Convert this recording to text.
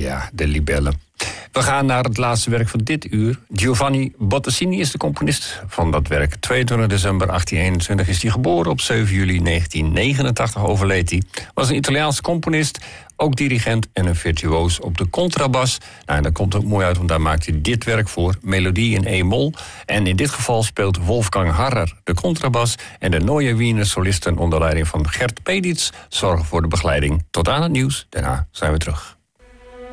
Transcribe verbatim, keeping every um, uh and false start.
ja, de libellen. We gaan naar het laatste werk van dit uur. Giovanni Bottesini is de componist van dat werk. tweeëntwintig december achttien eenentwintig is hij geboren. Op zeven juli negentien negenentachtig overleed hij. Was een Italiaanse componist, ook dirigent en een virtuoos op de contrabas. Nou, en dat komt ook mooi uit, want daar maakt hij dit werk voor. Melodie in E-mol. En in dit geval speelt Wolfgang Harrer de contrabas. En de Neue Wiener solisten onder leiding van Gert Peditz zorgen voor de begeleiding. Tot aan het nieuws. Daarna zijn we terug.